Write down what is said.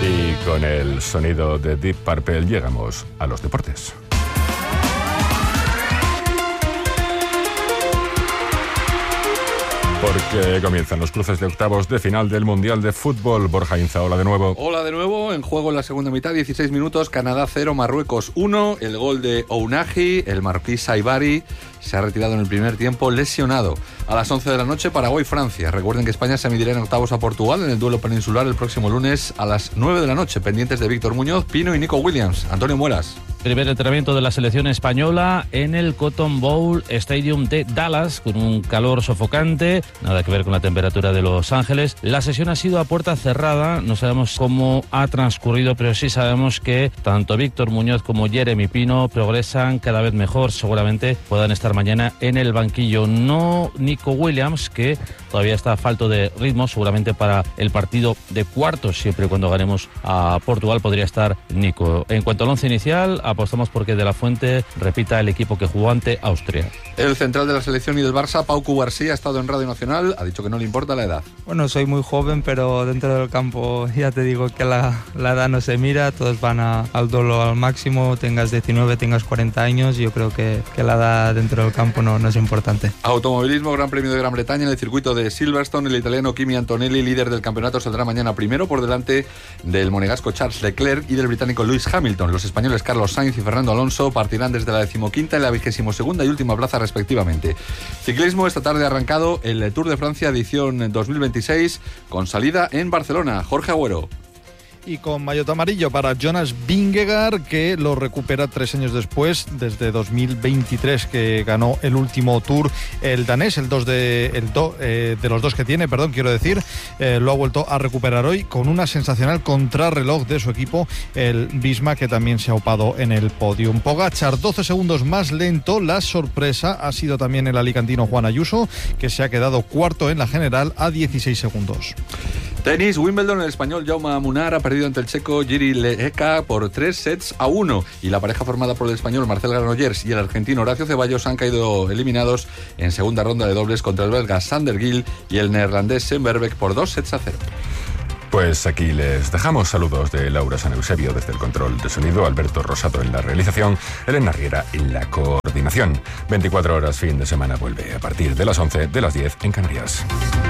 Y con el sonido de Deep Purple llegamos a los deportes. Porque comienzan los cruces de octavos de final del Mundial de Fútbol. Borja Inza, hola de nuevo. Hola de nuevo, en juego en la segunda mitad, 16 minutos, Canadá 0, Marruecos 1, el gol de Ounahi, el marroquí Saibari se ha retirado en el primer tiempo lesionado. A las 11 de la noche, Paraguay-Francia. Recuerden que España se medirá en octavos a Portugal en el duelo peninsular el próximo lunes a las 9 de la noche, pendientes de Víctor Muñoz, Pino y Nico Williams. Antonio Muelas. Primer entrenamiento de la selección española en el Cotton Bowl Stadium de Dallas, con un calor sofocante, nada que ver con la temperatura de Los Ángeles. La sesión ha sido a puerta cerrada, no sabemos cómo ha transcurrido, pero sí sabemos que tanto Víctor Muñoz como Jeremy Pino progresan cada vez mejor, seguramente puedan estar mañana en el banquillo. No Nico Williams, que todavía está falto de ritmo, seguramente para el partido de cuartos, siempre y cuando ganemos a Portugal podría estar Nico. En cuanto al once inicial, apostamos porque De La Fuente repita el equipo que jugó ante Austria. El central de la selección y del Barça, Pau Cubarsí, ha estado en Radio Nacional, ha dicho que no le importa la edad. Bueno, soy muy joven, pero dentro del campo ya te digo que la edad no se mira, todos van al duelo al máximo, tengas 19, tengas 40 años, yo creo que la edad dentro del campo no es importante. Automovilismo, Gran Premio de Gran Bretaña en el circuito de Silverstone, el italiano Kimi Antonelli, líder del campeonato, saldrá mañana primero por delante del monegasco Charles Leclerc y del británico Lewis Hamilton. Los españoles Carlos Sainz y Fernando Alonso partirán desde la 15ª y la 22ª y última plaza respectivamente. Ciclismo, esta tarde ha arrancado el Tour de Francia edición 2026 con salida en Barcelona. Jorge Agüero. Y con maillot amarillo para Jonas Vingegaard, que lo recupera 3 años después, desde 2023, que ganó el último Tour. El danés, de los dos que tiene, lo ha vuelto a recuperar hoy con una sensacional contrarreloj de su equipo, el Visma, que también se ha upado en el podium. Pogačar, 12 segundos más lento. La sorpresa ha sido también el alicantino Juan Ayuso, que se ha quedado cuarto en la general a 16 segundos. Tenis, Wimbledon, el español Jaume Munar ha perdido ante el checo Jiří Lehecka por 3-1 y la pareja formada por el español Marcel Granollers y el argentino Horacio Ceballos han caído eliminados en segunda ronda de dobles contra el belga Sander Gill y el neerlandés Sam Verbeek por 2-0. Pues aquí les dejamos. Saludos de Laura San Eusebio desde el control de sonido, Alberto Rosado en la realización, Elena Riera en la coordinación. 24 horas fin de semana vuelve a partir de las 11, de las 10 en Canarias.